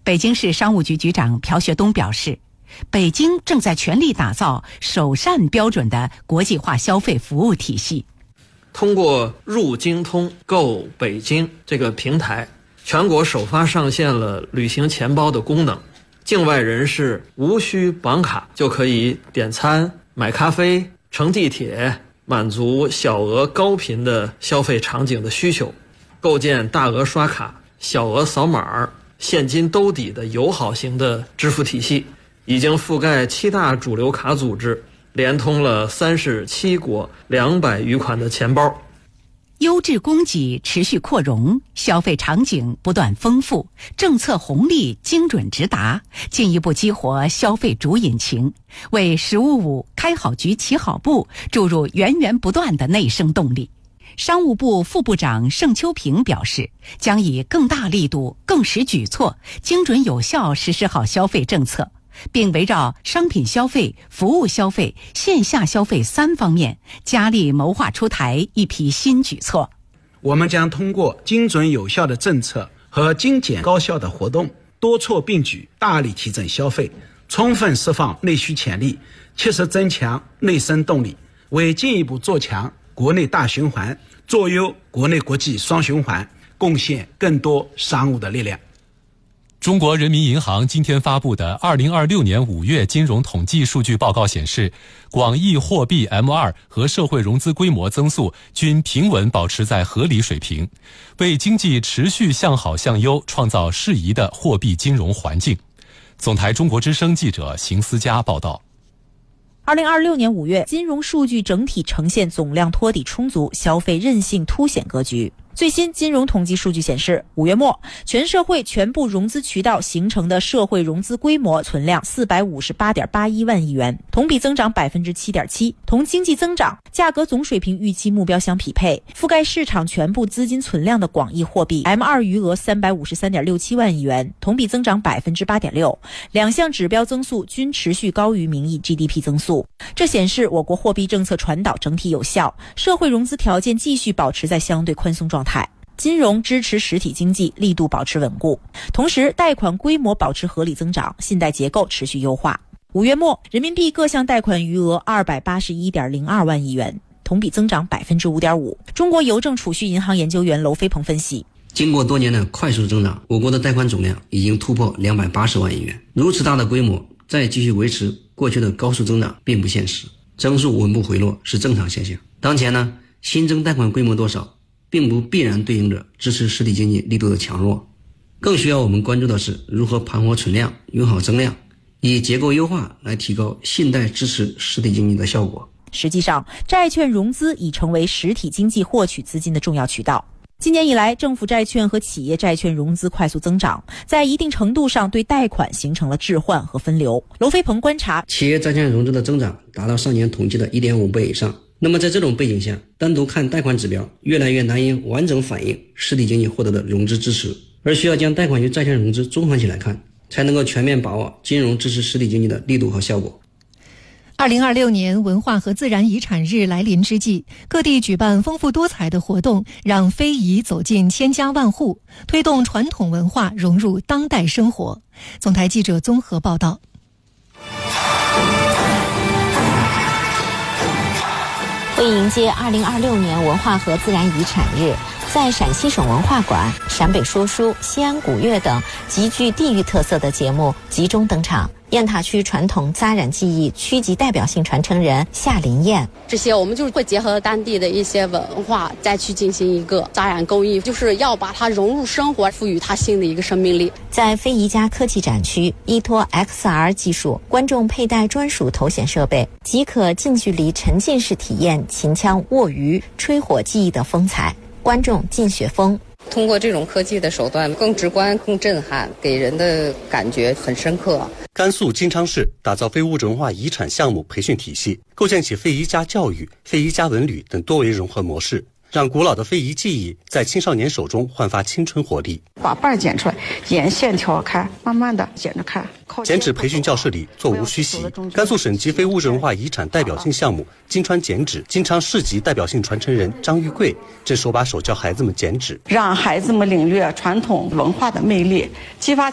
北京市商务局局长朴学东表示，北京正在全力打造首善标准的国际化消费服务体系。 通过入京通购北京这个平台，全国首发上线了旅行钱包的功能，境外人士无需绑卡就可以点餐、买咖啡、乘地铁，满足小额高频的消费场景的需求，构建大额刷卡、小额扫码、现金兜底的友好型的支付体系，已经覆盖7大主流卡组织，连通了37国200余款的钱包。 优质供给持续扩容，消费场景不断丰富，政策红利精准直达，进一步激活消费主引擎，为“十五五”开好局、起好步注入源源不断的内生动力。商务部副部长盛秋平表示，将以更大力度、更实举措，精准有效实施好消费政策，并围绕商品消费、服务消费、线下消费3方面，加力谋划出台一批新举措。 我们将通过精准有效的政策和精简高效的活动，多措并举，大力提振消费，充分释放内需潜力，切实增强内生动力，为进一步做强国内大循环，做优国内国际双循环，贡献更多商务的力量。 中国人民银行今天发布的2026年5月金融统计数据报告显示，广义货币 M2 和社会融资规模增速均平稳保持在合理水平，为经济持续向好向优创造适宜的货币金融环境。总台中国之声记者邢思佳报道。 2026年5月，金融数据整体呈现总量托底充足、消费韧性凸显格局。最新金融统计数据显示，5月末，全社会全部融资渠道形成的社会融资规模存量458.81万亿元，同比增长 7.7%， 同经济增长、价格总水平预期目标相匹配。覆盖市场全部资金存量的广义货币 M2 余额353.67万亿元，同比增长 8.6%， 两项指标增速均持续高于名义 GDP 增速。这显示我国货币政策传导整体有效，社会融资条件继续保持在相对宽松状态，金融支持实体经济力度保持稳固，同时贷款规模保持合理增长，信贷结构持续优化。5月末，人民币各项贷款余额281.02万亿元，同比增长 5.5%。 中国邮政储蓄银行研究员娄飞鹏分析， 经过多年的快速增长，我国的贷款总量已经突破280万亿元，如此大的规模再继续维持过去的高速增长并不现实，增速稳步回落是正常现象。当前呢，新增贷款规模多少并不必然对应着支持实体经济力度的强弱，更需要我们关注的是如何盘活存量、用好增量，以结构优化来提高信贷支持实体经济的效果。 实际上，债券融资已成为实体经济获取资金的重要渠道。今年以来，政府债券和企业债券融资快速增长，在一定程度上对贷款形成了置换和分流。娄飞鹏观察， 企业债券融资的增长达到上年统计的 1.5 倍以上。那么在这种背景下，单独看贷款指标越来越难以完整反映实体经济获得的融资支持，而需要将贷款与债券融资综合起来看，才能够全面把握金融支持实体经济的力度和效果。 2026年文化和自然遗产日来临之际，各地举办丰富多彩的活动，让非遗走进千家万户，推动传统文化融入当代生活。总台记者综合报道。 为迎接2026年文化和自然遗产日，在陕西省文化馆、陕北说书、西安古乐等极具地域特色的节目集中登场。雁塔区传统扎染技艺区级代表性传承人夏林燕， 这些我们就是会结合当地的一些文化，再去进行一个扎染工艺，就是要把它融入生活，赋予它新的一个生命力。 在非遗家科技展区，依托 XR 技术，观众佩戴专属头显设备，即可近距离沉浸式体验秦腔、握鱼、吹火技艺的风采。观众尽雪峰， 通过这种科技的手段更直观、更震撼，给人的感觉很深刻。 甘肃金昌市打造非物质文化遗产项目培训体系，构建起非遗家教育、非遗家文旅等多维融合模式，让古老的非遗技艺在青少年手中焕发青春活力。 把瓣剪出来，沿线条看，慢慢的剪着看。 剪纸培训教室里座无虚席，甘肃省级非物质文化遗产代表性项目金川剪纸金昌市级代表性传承人张玉贵正手把手教孩子们剪纸， 让孩子们领略传统文化的魅力，激发